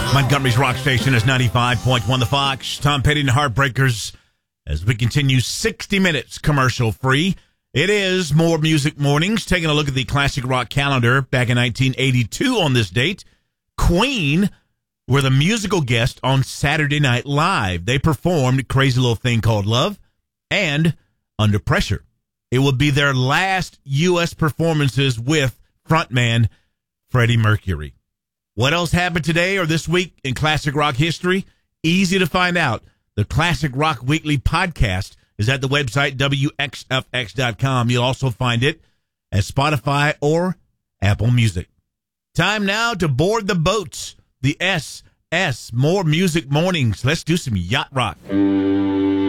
Montgomery's rock station is 95.1 The Fox. Tom Petty and the Heartbreakers as we continue 60 minutes commercial free. It is More Music Mornings. Taking a look at the classic rock calendar back in 1982 on this date. Queen were the musical guest on Saturday Night Live. They performed Crazy Little Thing Called Love and Under Pressure. It would be their last U.S. performances with frontman Freddie Mercury. What else happened today or this week in classic rock history? Easy to find out. The Classic Rock Weekly podcast is at the website WXFX.com. You'll also find it at Spotify or Apple Music. Time now to board the boats. The SS, More Music Mornings. Let's do some yacht rock.